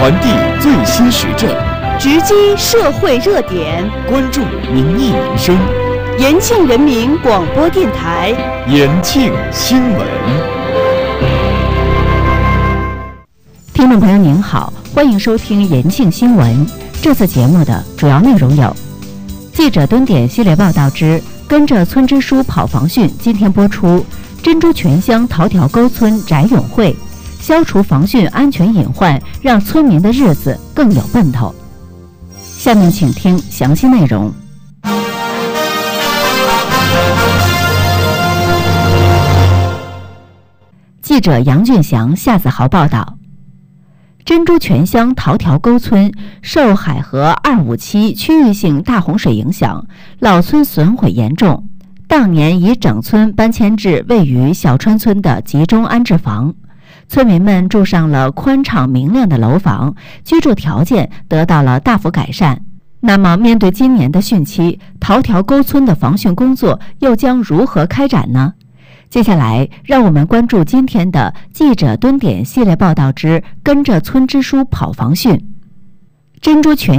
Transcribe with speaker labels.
Speaker 1: 传递最新时政，
Speaker 2: 直击社会热点，
Speaker 1: 关注民意民生。
Speaker 2: 延庆人民广播电台，
Speaker 1: 延庆新闻。
Speaker 3: 听众朋友您好，欢迎收听延庆新闻。这次节目的主要内容有：记者蹲点系列报道之跟着村支书跑防汛，今天播出。珍珠泉乡桃条沟村翟永会，消除防汛安全隐患，让村民的日子更有奔头。下面请听详细内容。记者杨俊祥、夏子豪报道。珍珠泉乡桃条沟村受海河257区域性大洪水影响，老村损毁严重。当年已整村搬迁至位于小川村的集中安置房，村民们住上了宽敞明亮的楼房，居住条件得到了大幅改善。那么，面对今年的汛期，桃条沟村的防汛工作又将如何开展呢？接下来，让我们关注今天的记者蹲点系列报道之跟着村支书跑防汛。珍珠泉